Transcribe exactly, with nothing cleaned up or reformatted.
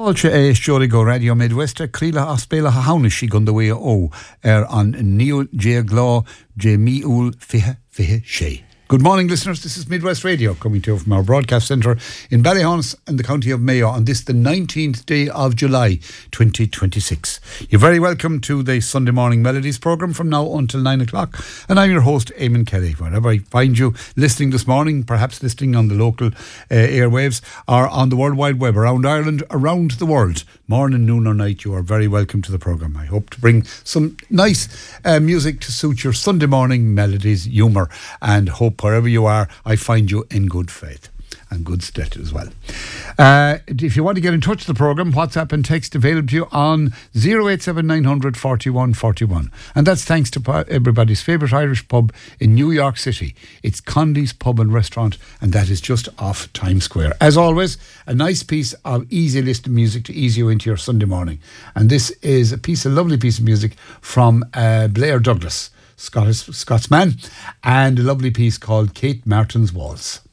Olche é Jory go Radio Midwest Crila a spela ha haunishi gundaway o er an Neo J Glá J Miul Fihe Fihe Shay. Good morning, listeners. This is Midwest Radio coming to you from our broadcast centre in Ballyhonus in the county of Mayo on this, the nineteenth day of July, twenty twenty-six. You're very welcome to the Sunday Morning Melodies programme from now until nine o'clock. And I'm your host, Eamon Kelly. Wherever I find you listening this morning, perhaps listening on the local uh, airwaves or on the World Wide Web, around Ireland, around the world, morning, noon or night, you are very welcome to the programme. I hope to bring some nice uh, music to suit your Sunday morning melodies humour, and hope wherever you are, I find you in good faith and good state as well. Uh, if you want to get in touch with the programme, WhatsApp and text available to you on zero eight seven nine hundred forty-one forty-one. And that's thanks to everybody's favourite Irish pub in New York City. It's Condi's Pub and Restaurant, and that is just off Times Square. As always, a nice piece of easy listening music to ease you into your Sunday morning. And this is a piece, a lovely piece of music from uh, Blair Douglas, Scottish Scotsman, and a lovely piece called Kate Martin's Waltz.